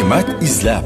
ne'mat izlab.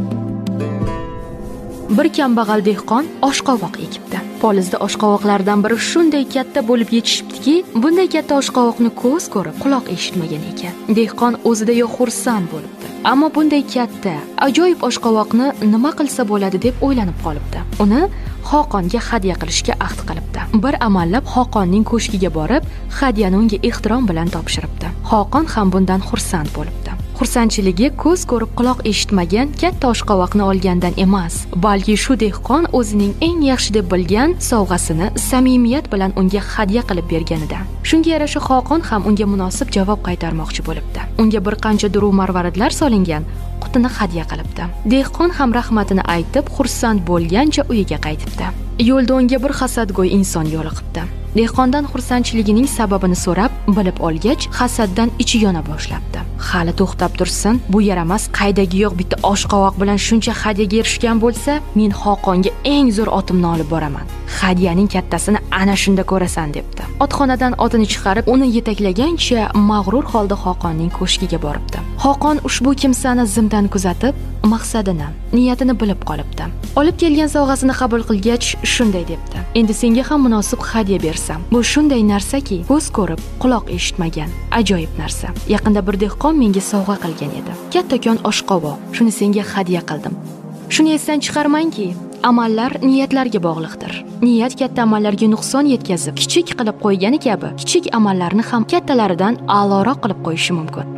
Bir kambag'al dehqon oshqovoq ekibdi. Polizda oshqovoqlardan biri shunday katta bo'lib yetishibdiki, bunday katta oshqovoqni ko'z ko'rib, quloq eshitmagan ekan. Dehqon o'zidayoq xursand bo'libdi. Ammo bunday katta, ajoyib oshqovoqni nima qilsa bo'ladi deb o'ylanib qolibdi. Uni Xoqonga hadya qilishga ahd qilibdi. Bir amallab Xoqonning ko'shkiga borib, hadyani unga ehtirom bilan topshiribdi. Xoqon ham bundan xursand bo'libdi. Xursandchiligi ko'z ko'rib quloq eshitmagan katta oshqovoqni olgandan emas, balki shu dehqon o'zining eng yaxshi deb bilgan sovg'asini samimiyat bilan unga hadya qilib berganida. Shunga yarasha Xoqon ham unga munosib javob qaytarmoqchi bo'libdi. Unga bir qancha duruv marvaridlar solingan qutini hadya qilibdi. Dehqon ham rahmatini aytib, xursand bo'lgancha uyiga qaytibdi. Yo'lda unga bir hasadgo'y inson yo'liqibdi. Dehqondan xursandchiligining sababini so'rab, bilib olgach, hasaddan ichi yona boshlabdi. Hali to'xtab tursin, bu yaramas qaydagi yo'q bitta oshqovoq bilan shuncha hadyaga erishgan bo'lsa, men Xoqonga eng zo'r otimni olib boraman. Hadyaning kattasini ana shunda ko'rasan debdi. Otxonadan otini chiqarib, uni yetaklagancha mag'rur holda Xoqonning ko'shkiga boribdi. Xoqon ushbu kimsani zimdan kuzatib, maqsadini, niyatini bilib qolibdi. Olib kelgan sovg'asini qabul qilgach, shunday debdi: "Endi senga ham munosib hadya bersam. Bu shunday narsaki, ko'z ko'rib, quloq eshitmagan ajoyib narsa. Yaqinda bir dehqon menga sovg'a qilgan edi. Kattakon oshqovoq. Shuni senga hadya qildim. Shuni esdan chiqarmangki, amallar niyatlarga bog'liqdir. Niyat katta amallarga nuqson yetkazib, kichik qilib qo'ygani kabi, kichik amallarni ham kattalaridan a'loroq qilib qo'yishi mumkin."